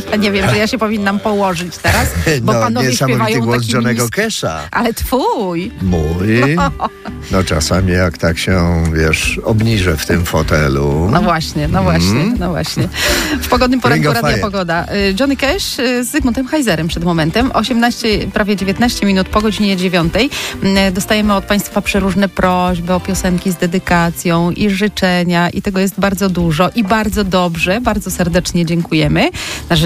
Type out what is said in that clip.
Ja nie wiem, że ja się powinnam położyć teraz, bo panowie śpiewają głos takimi Johnnego Casha. Ale twój. Mój? No czasami jak tak się, wiesz, obniżę w tym fotelu. No właśnie. W pogodnym poranku Radia Pogoda. Johnny Cash z Zygmuntem Heizerem przed momentem. 18, prawie 19 minut po godzinie 9. Dostajemy od Państwa przeróżne prośby o piosenki z dedykacją i życzenia i tego jest bardzo dużo i bardzo dobrze. Bardzo serdecznie dziękujemy.